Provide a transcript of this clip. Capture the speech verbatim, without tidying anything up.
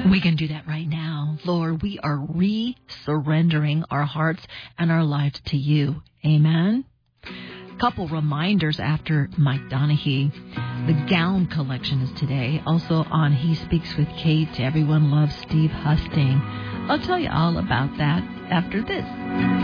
We can do that right now. Lord, we are re-surrendering our hearts and our lives to you. Amen. Couple reminders after Mike Donahue. The gown collection is today. Also on He Speaks with Kate. Everyone loves Steve Husting. I'll tell you all about that after this.